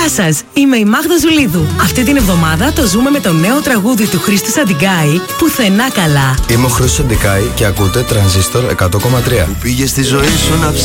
Γεια σας, είμαι η Μάγδα Ζουλίδου. Αυτή την εβδομάδα το ζούμε με το νέο τραγούδι του Χρήστου Σαντικάη, Πουθενά καλά. Είμαι ο Χρήστος Σαντικάη και ακούτε Τρανζίστορ 100,3. Που πήγε στη ζωή σου να